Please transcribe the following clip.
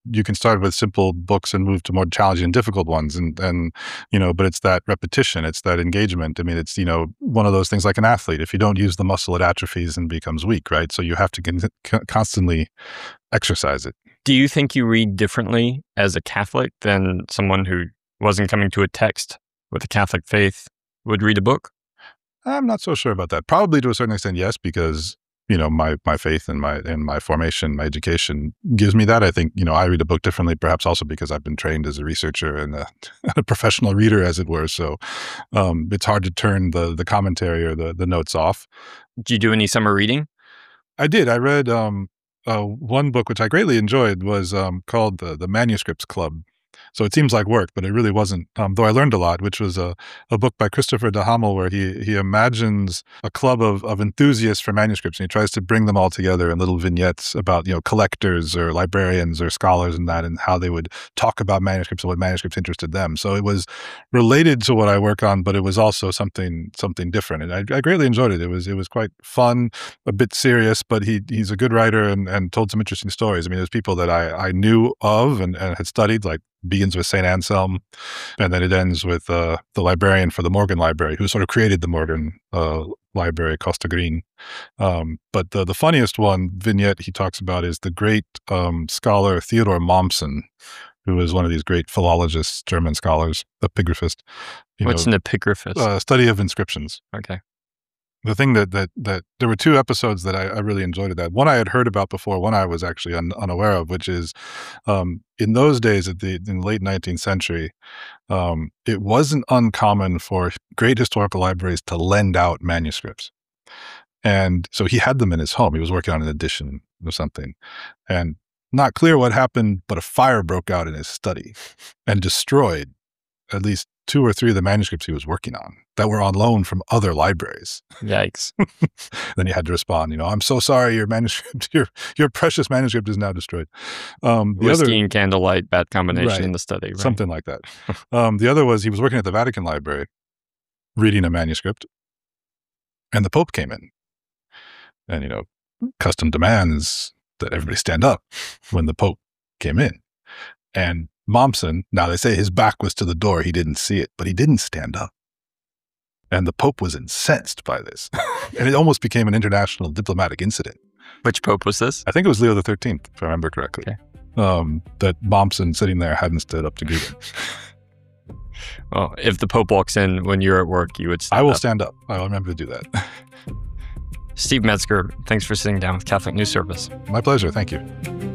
you can start with simple books and move to more challenging and difficult ones. And but it's that repetition, it's that engagement. I mean, it's, one of those things like an athlete. If you don't use the muscle, it atrophies and becomes weak, right? So you have to constantly exercise it. Do you think you read differently as a Catholic than someone who wasn't coming to a text with a Catholic faith would read a book? I'm not so sure about that. Probably to a certain extent, yes, because my faith and my formation, my education gives me that. I think, I read a book differently, perhaps also because I've been trained as a researcher and a professional reader, as it were. So it's hard to turn the commentary or the notes off. Do you do any summer reading? I did. I read one book, which I greatly enjoyed, was called The Manuscripts Club. So it seems like work, but it really wasn't, though I learned a lot, which was a book by Christopher de Hamel, where he imagines a club of enthusiasts for manuscripts, and he tries to bring them all together in little vignettes about, collectors or librarians or scholars and how they would talk about manuscripts and what manuscripts interested them. So it was related to what I work on, but it was also something different. And I greatly enjoyed it. It was quite fun, a bit serious, but he's a good writer and told some interesting stories. I mean, there's people that I knew of and had studied, like begins with St. Anselm, and then it ends with the librarian for the Morgan Library, who sort of created the Morgan Library, Costa Green. But the funniest vignette he talks about is the great scholar Theodor Mommsen, who is one of these great philologists, German scholars, epigraphist. What's an epigraphist? Study of inscriptions. Okay. The thing that there were two episodes that I really enjoyed of that. One I had heard about before, one I was actually unaware of, which is in those days in the late 19th century, it wasn't uncommon for great historical libraries to lend out manuscripts. And so he had them in his home. He was working on an edition of something. And not clear what happened, but a fire broke out in his study and destroyed at least 2 or 3 of the manuscripts he was working on that were on loan from other libraries. Yikes. Then he had to respond, I'm so sorry, your manuscript, your precious manuscript is now destroyed. Whiskey and candlelight, bad combination right, in the study. Right? Something like that. The other was he was working at the Vatican Library, reading a manuscript, and the Pope came in. And, custom demands that everybody stand up when the Pope came in. And Mommsen, now they say his back was to the door, he didn't see it, but he didn't stand up. And the Pope was incensed by this. And it almost became an international diplomatic incident. Which Pope was this? I think it was Leo XIII, if I remember correctly. Okay. That Mommsen sitting there hadn't stood up to greet him. Well, if the Pope walks in when you're at work, you would stand up. I will stand up. I will remember to do that. Steve Metzger, thanks for sitting down with Catholic News Service. My pleasure. Thank you.